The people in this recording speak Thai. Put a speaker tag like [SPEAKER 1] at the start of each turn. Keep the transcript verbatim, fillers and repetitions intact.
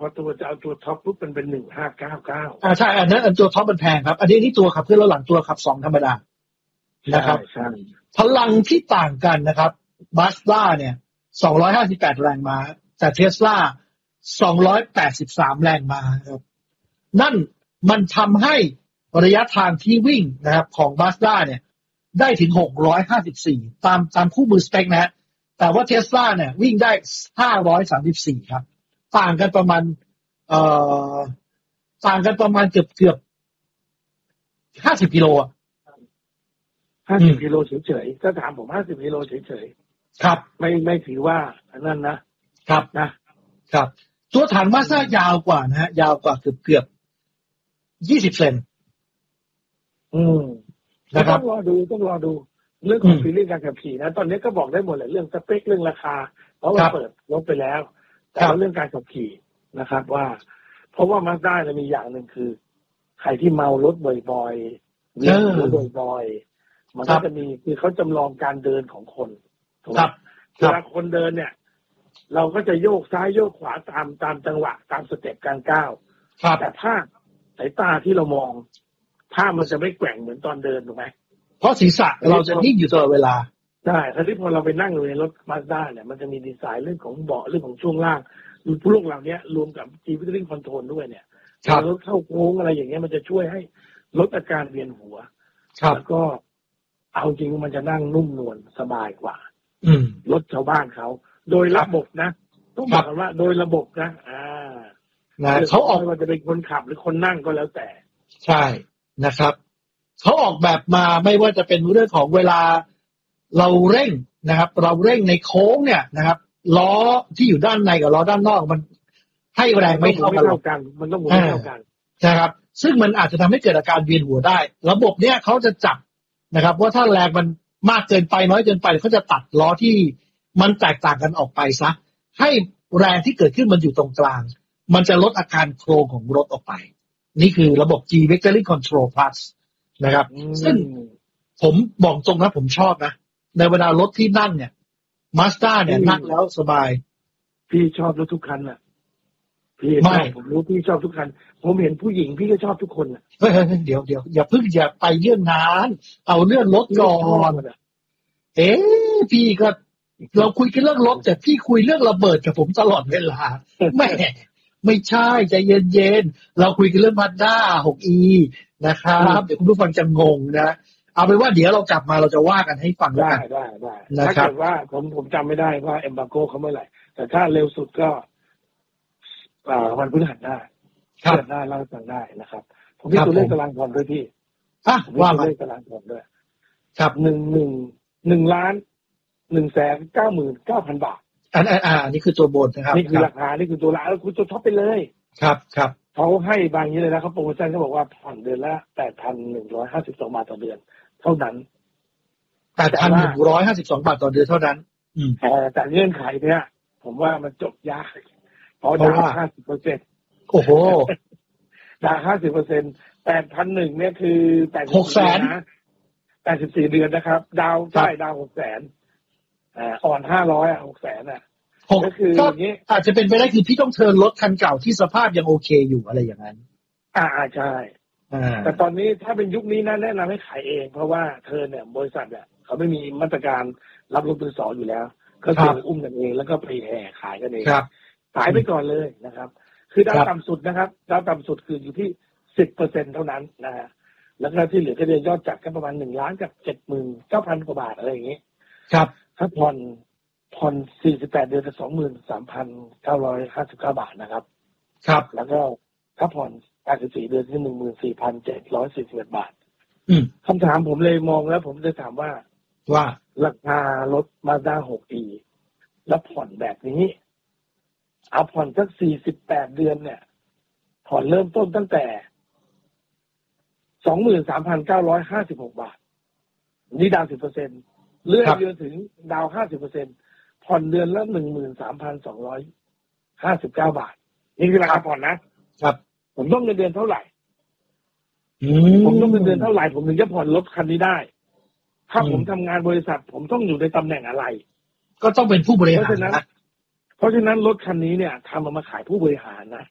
[SPEAKER 1] อตัวจะเอาตัวท็อปปุ๊บมันเป็นหนึ่งห้าเก้าเก้า
[SPEAKER 2] อ่าใช่อันนั้นอันตัวท็อปมันแพงครับอันนี้นี่ตัวขับเคลื่อนล้อหลังตัวขับสองธรรมดานะครับ
[SPEAKER 1] ใช่
[SPEAKER 2] พลังที่ต่างกันนะครับมาสด้าเนี่ยสองร้อยห้าสิบแปดแรงม้าแต่เทสลาสองร้อยแปดสิบสามแรงม้าครับนั่นมันทำให้ระยะทางที่วิ่งนะครับของมาสด้าเนี่ยได้ถึงหกร้อยห้าสิบสี่ตามตามคู่มือสเปคนะฮะแต่ว่าเทสลาเนี่ยวิ่งได้ห้าร้อยสามสิบสี่ครับต่างกันประมาณเอ่อต่างกันประมาณเกือบเกือบห้าสิบกิโลอ่ะ
[SPEAKER 1] ห้าสิบกิโลเฉยๆถ้าถามผมห้าสิบกิโลเฉยๆ
[SPEAKER 2] ครับ
[SPEAKER 1] ไม่ไม่ถือว่าอันนั้นนะครับ
[SPEAKER 2] นะครับตัวถังมาสด้ายาวกว่านะฮะยาวกว่าเกือบเกือบยี่สิบเซน
[SPEAKER 1] อืมนะครับต้องรอดูต้องรอดูเรื่องของฟีลลิ่งการขับขี่นะตอนนี้ก็บอกได้หมดแหละเรื่องสเปคเรื่องราคาเพราะว่าเปิดลดไปแล้วแต่เรื่องการขับขี่นะครับว่าเพราะว่ามาสด้าจะมีอย่างหนึ่งคือใครที่เมารถบ่อยๆเวียนหัวบ่อยๆมันก็จะมีคือเขาจำลองการเดินของคนถูกไหมเวลาคนเดินเนี่ยเราก็จะโยกซ้ายโยกขวาตามตามจังหวะตามสเต็ปการก้าวแต่ภาพสายตาที่เรามองภาพมันจะไม่แกว่งเหมือนตอนเดินถูกไหม
[SPEAKER 2] เพราะศีรษะเราจะนิ่งอยู่ตลอดเวลา
[SPEAKER 1] ใช่ถ้าที่พอเราไปนั่งอยู่ในรถมาสด้าเนี่ยมันจะมีดีไซน์เรื่องของเบาะเรื่องของช่วงล่างพวกเหล่านี้รวมกับ Steering Control ด้วยเนี่ยรถเข้าโค้งอะไรอย่างเงี้ยมันจะช่วยให้ลดอาการเวียนหัวแล้วก็เอาจริงมันจะนั่งนุ่มนวลสบายกว่ารถชาวบ้านเขาโดยระบบนะต้องบอกว่าโดยระบบนะอ่า
[SPEAKER 2] เขาออก
[SPEAKER 1] ว่าจะเป็นคนขับหรือคนนั่งก็แล้วแต่
[SPEAKER 2] ใช่นะครับเขาออกแบบมาไม่ว่าจะเป็นเรื่องของเวลาเราเร่งนะครับเราเร่งในโค้งเนี่ยนะครับล้อที่อยู่ด้านในกับล้อด้านนอกมันให้แรงไม่เท่า
[SPEAKER 1] กันมันต้องหมุนไม่เท่ากัน
[SPEAKER 2] นะครับซึ่งมันอาจจะทำให้เกิดอาการเวียนหัวได้ระบบเนี้ยเขาจะจับนะครับว่าถ้าแรงมันมากเกินไปน้อยเกินไปเขาจะตัดล้อที่มันแตกต่างกันออกไปซะให้แรงที่เกิดขึ้นมันอยู่ตรงกลางมันจะลดอาการโครงของรถออกไปนี่คือระบบ G Vectoring Control Plus นะครับซึ่งผมบอกตรงนะผมชอบนะในเวลารถที่นั่งเนี่ย Mazda เนี่ยนั่งแล้วสบาย
[SPEAKER 1] พี่ชอบรถทุกคันน่ะพี่ไม่ผมรู้พี่ชอบทุกคันผมเห็นผู้หญิงพี่ก็ชอบทุกคนน่ะ
[SPEAKER 2] เฮ้ยเดี๋ยวเดี๋ยวอย่าเพิ่งอย่าไปเรื่องนั้นเอาเรื่องรถก่อนเอ๊ะพี่ก็เราคุยกันเรื่องรถแต่พี่คุยเรื่องระเบิดกับผมตลอดเวลาแม่ไม่ใช่ใจเย็นๆเราคุยกันเรื่อง Mazda หกอี นะครับเดี๋ยวคุณผู้ฟังจะงงนะเอาเป็นว่าเดี๋ยวเรากลับมาเราจะว่ากันให้ฟังได้
[SPEAKER 1] ได้ได้ถ้าเกิดว่าผมผมจำไม่ได้ว่าเอมบาโกเขาเมื่อไหร่แต่ถ้าเร็วสุดก็วันพฤหัสได้เกิดได้เล่าให้ฟังได้นะครับผมมีตัวเลขตารางผ่อนด้วยพี่
[SPEAKER 2] อ่ะว่ามา
[SPEAKER 1] ตัวเลขตารางผ่อนด้วยครับหนึ่งหนึ่งหนึ่งล้านหนึ่งแสนเก้าหมื่นเก้าพันบาท
[SPEAKER 2] อันอ่านี่คือตัวบนนะครับ
[SPEAKER 1] นี่คือราคานี่คือตัวละแล้วคุณตัวท็อปไปเลย
[SPEAKER 2] ครับครับ
[SPEAKER 1] เขาให้บางอย่างเลยนะเขาโปรโมชั่นเขาบอกว่าผ่อนเดือนละแปดพันหนึ่งร้อยห้าสิบสองบาทต่อเดือนเท่านั้น
[SPEAKER 2] แปดพันหนึ่งร้อยห้าสิบสองบาทต่อเดือนเท่านั้น
[SPEAKER 1] อืมแต่เงื่อนไขเนี่ยผมว่ามันจบยากเพราะดาวห้าสิบเปอร์เซ็นต์
[SPEAKER 2] โอ้โห
[SPEAKER 1] ดาวห้าสิบเปอร์เซ็นต์แปดพันหนึ่งเนี่ยคือแปด
[SPEAKER 2] หกแสน
[SPEAKER 1] นะแปดสิบสี่เดือนนะครับดาวใช่ดาวหกแสนอ่อนห้าร้อยอ่ะหกแสนอ่ะ
[SPEAKER 2] ก็คืออาจจะเป็นไปได้คือพี่ต้องเทิร์นรถคันเก่าที่สภาพยังโอเคอยู่อะไรอย่างนั้น
[SPEAKER 1] อ่าใช่แต่ตอนนี้ถ้าเป็นยุคนี้นะแนะนำให้ขายเองเพราะว่าเทิร์นเนี่ยบริษัทเนี่ยเขาไม่มีมาตรการรับรถมือสองอยู่แล้วก็คืออุ้มกันเองแล้วก็ไปแห่ขายกันเองขายไปก่อนเลยนะครับคือดาวต่ำสุดนะครับดาวต่ำสุดคืออยู่ที่สิบเปอร์เซ็นต์เท่านั้นนะฮะแล้วก็ที่เหลือก็เดือนยอดจัดก็ประมาณหนึ่งล้านกับเจ็ดหมื่นเก้าพันกว่าบาทอะไรอย่างนี้
[SPEAKER 2] ครับ
[SPEAKER 1] ถ้าผ่อนผ่อนสี่สิบแปดเดือนจะ สองหมื่นสามพันเก้าร้อยห้าสิบเก้า บาทนะครับ
[SPEAKER 2] ครับ
[SPEAKER 1] แล้วก็ถ้าผ่อนแปดสิบสี่เดือนคือ หนึ่งหมื่นสี่พันเจ็ดร้อยสี่สิบเอ็ด บาท
[SPEAKER 2] อืม
[SPEAKER 1] คำถามผมเลยมองแล้วผมจะถามว่า
[SPEAKER 2] ว่า
[SPEAKER 1] ราคารถ Mazda หกอี แล้วผ่อนแบบนี้เอาผ่อนสักสี่สิบแปดเดือนเนี่ยผ่อนเริ่มต้นตั้งแต่ สองหมื่นสามพันเก้าร้อยห้าสิบหก บาทนี่ดาว สิบเปอร์เซ็นต์ เลื่อนเดือนถึงดาว ห้าสิบเปอร์เซ็นต์ ผ่อนเดือนละ หนึ่งหมื่นสามพันสองร้อยห้าสิบเก้า บาทนี่คือราคาผ่อนนะครับผมต้องเงินเดือนเท่าไหร่ผมต้องเงินเดือนเท่าไหร่ผมถึงจะผ่อนรถคันนี้ได้ถ้าผมทำงานบริษัทผมต้องอยู่ในตำแหน่งอะไร
[SPEAKER 2] ก็ต้องเป็นผู้บริหาร
[SPEAKER 1] นะเพราะฉะนั้นรถคันนี้เนี่ยทำมามาขายผู้บริหารนะ